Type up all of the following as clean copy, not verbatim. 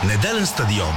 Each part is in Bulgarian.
Неделен стадион.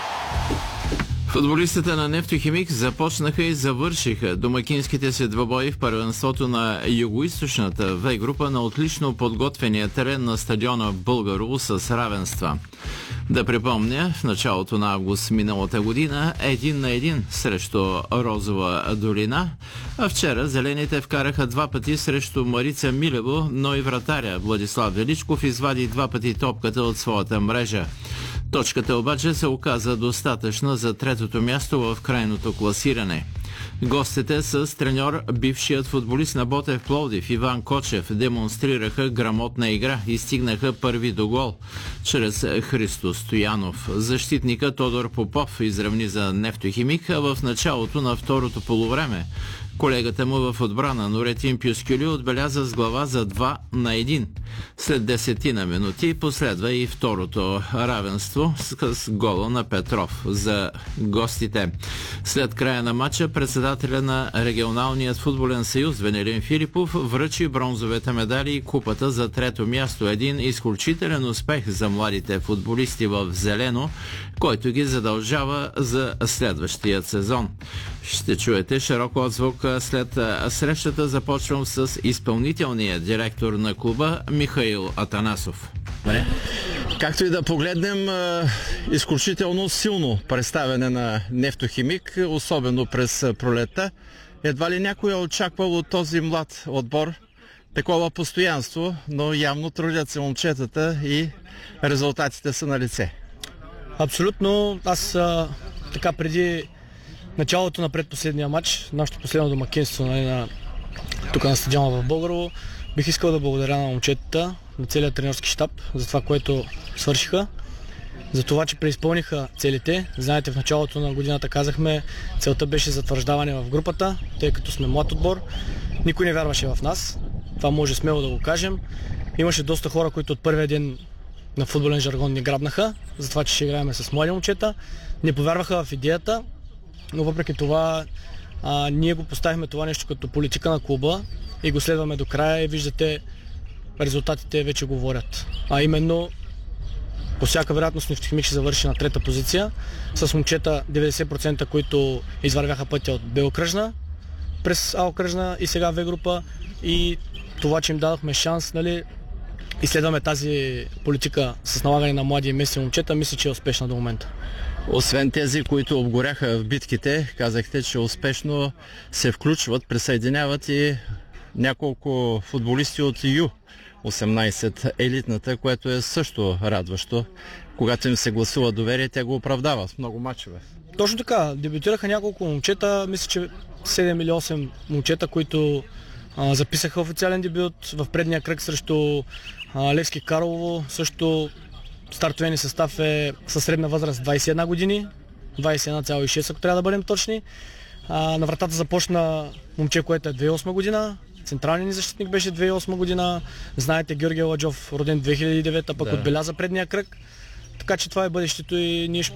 Футболистите на Нефтохимик започнаха и завършиха домакинските си двобои в първенството на югоизточната В група на отлично подготвения терен на стадиона Българово с равенства. Да припомня, в началото на август миналата година 1-1 срещу Розова долина, а вчера зелените вкараха 2 пъти срещу Марица Милево, но и вратаря Владислав Величков извади 2 пъти топката от своята мрежа. Точката обаче се оказа достатъчна за третото място в крайното класиране. Гостите с треньор, бившият футболист на Ботев Пловдив Иван Кочев, демонстрираха грамотна игра и стигнаха първи до гол чрез Христо Стоянов. Защитника Тодор Попов изравни за Нефтохимик, а в началото на второто полувреме колегата му в отбрана Нуретин Пюскюли отбеляза с глава за 2-1. След 10 на минути последва и второто равенство с гола на Петров за гостите. След края на матча председателя на Регионалният футболен съюз Венелин Филипов връчи бронзовете медали и купата за трето място. Един изключителен успех за младите футболисти в зелено, който ги задължава за следващия сезон. Ще чуете широк отзвук след срещата. Започвам с изпълнителния директор на клуба Михаил Атанасов. Както и да погледнем, изключително силно представяне на Нефтохимик, особено през пролетта. Едва ли някой е очаквал от този млад отбор такова постоянство, но явно трудят се момчетата и резултатите са на лице. Абсолютно. Аз така преди началото на предпоследния матч, нашето последно домакинство тук на стадиона в Българово, бих искал да благодаря на момчетата, на целият тренерски щаб за това, което свършиха, за това, че преизпълниха целите. Знаете, в началото на годината казахме, целта беше затвърждаване в групата, тъй като сме млад отбор. Никой не вярваше в нас, това може смело да го кажем. Имаше доста хора, които от първия ден на футболен жаргон ни грабнаха, за това, че ще играем с млади момчета. Не повярваха в идеята, но въпреки това ние го поставихме това нещо като политика на клуба и го следваме до края и виждате, резултатите вече говорят. А именно, по всяка вероятност Нефтохимик ще завърши на трета позиция с момчета 90%, които извървяха пътя от Б окръжна през А окръжна и сега В група, и това, че им дадохме шанс, и следваме тази политика с налагане на млади и местни момчета, мисля, че е успешна до момента. Освен тези, които обгоряха в битките, казахте, че успешно се включват, присъединяват и няколко футболисти от Ю-18 елитната, което е също радващо. Когато им се гласува доверие, те го оправдават в много мачове. Точно така. Дебютираха няколко момчета, мисля, че 7 или 8 момчета, които записаха официален дебют в предния кръг срещу Левски Карлово. Също стартовен състав е със средна възраст 21 години, 21,6 ако трябва да бъдем точни. На вратата започна момче, което е 2008 година. Централният ни защитник беше 2008 година. Знаете, Георги Ладжов, роден 2009, пък отбеляза предния кръг. Така че това е бъдещето и ние ще